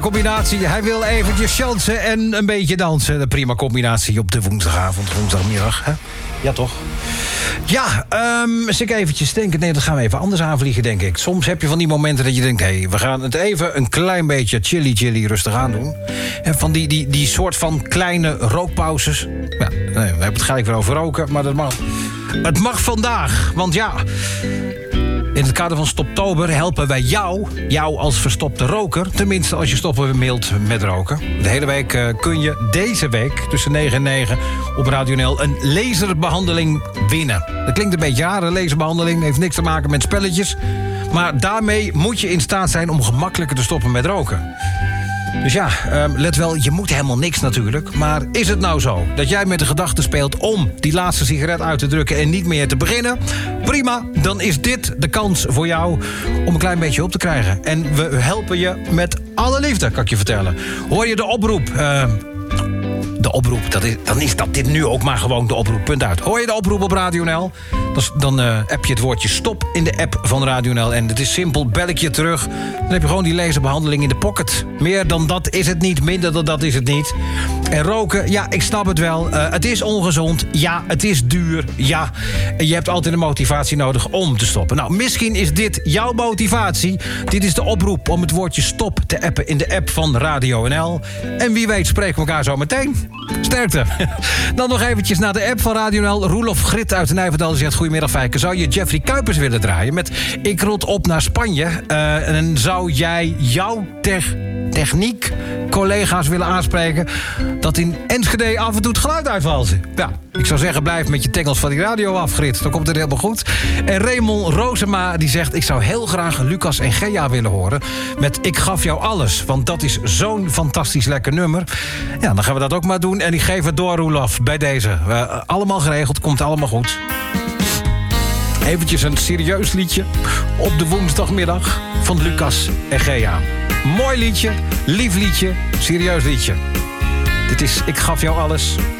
Combinatie, hij wil eventjes chansen en een beetje dansen. De prima combinatie op de woensdagavond, woensdagmiddag. Hè? Ja, toch? Ja, als ik eventjes denk... Nee, dat gaan we even anders aanvliegen, denk ik. Soms heb je van die momenten dat je denkt... hé, we gaan het even een klein beetje chilly rustig aan doen. En van die soort van kleine rookpauzes. Ja, nee, we hebben het gelijk weer over roken, maar dat mag... Het mag vandaag, want ja... In het kader van Stoptober helpen wij jou als verstopte roker... tenminste als je stoppen wilt met roken. De hele week kun je deze week tussen 9 en 9 op Radio NL... een laserbehandeling winnen. Dat klinkt een beetje raar, een laserbehandeling. Heeft niks te maken met spelletjes. Maar daarmee moet je in staat zijn om gemakkelijker te stoppen met roken. Dus ja, let wel, je moet helemaal niks natuurlijk. Maar is het nou zo dat jij met de gedachte speelt... om die laatste sigaret uit te drukken en niet meer te beginnen? Prima, dan is dit de kans voor jou om een klein beetje hulp te krijgen. En we helpen je met alle liefde, kan ik je vertellen. Hoor je de oproep? De oproep, dan is dat dit nu ook maar gewoon de oproep, punt uit. Hoor je de oproep op Radio NL? Dan heb je het woordje stop in de app van Radio NL. En het is simpel, bel ik je terug. Dan heb je gewoon die laserbehandeling in de pocket. Meer dan dat is het niet, minder dan dat is het niet. En roken, ja, ik snap het wel. Het is ongezond, ja, het is duur, ja. En je hebt altijd een motivatie nodig om te stoppen. Nou, misschien is dit jouw motivatie. Dit is de oproep om het woordje stop te appen in de app van Radio NL. En wie weet spreken we elkaar zo meteen. Sterkte. Dan nog eventjes naar de app van Radio NL. Roelof Grit uit de Nijverdal zegt... Goedemiddag, Fijke. Zou je Jeffrey Kuipers willen draaien met Ik rot op naar Spanje? En zou jij jouw techniek collega's willen aanspreken... dat in Enschede af en toe het geluid uitvalt? Ja, ik zou zeggen, blijf met je tengels van die radio af, Grit. Dan komt het helemaal goed. En Raymond Rosema die zegt... ik zou heel graag Lucas en Gea willen horen... met Ik gaf jou alles. Want dat is zo'n fantastisch lekker nummer. Ja, dan gaan we dat ook maar doen. En ik geef het door, Roelof, bij deze. Allemaal geregeld, komt allemaal goed. Eventjes een serieus liedje op de woensdagmiddag van Lucas en Gea. Mooi liedje, lief liedje, serieus liedje. Dit is Ik gaf jou alles.